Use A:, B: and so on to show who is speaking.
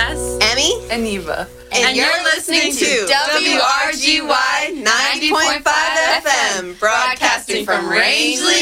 A: Jess,
B: Emmy,
A: and Eva.
B: And you're listening to WRGY 90.5 FM, broadcasting from Rangeley,